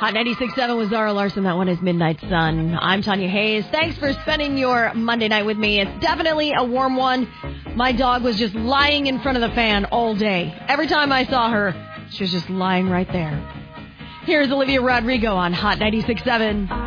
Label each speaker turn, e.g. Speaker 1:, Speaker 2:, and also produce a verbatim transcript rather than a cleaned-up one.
Speaker 1: ninety-six point seven with Zara Larson. That one is Midnight Sun. I'm Tanya Hayes. Thanks for spending your Monday night with me. It's definitely a warm one. My dog was just lying in front of the fan all day. Every time I saw her, she was just lying right there. Here's Olivia Rodrigo on Hot ninety-six point seven.